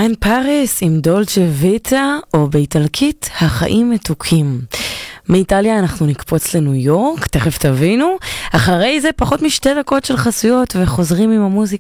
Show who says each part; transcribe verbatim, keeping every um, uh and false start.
Speaker 1: אין פאריס עם דולצ'ה ויטה, או באיטלקית החיים מתוקים. מאיטליה אנחנו נקפוץ לניו יורק, תכף תבינו. אחרי זה פחות משתי דקות של חסויות וחוזרים עם המוזיקה.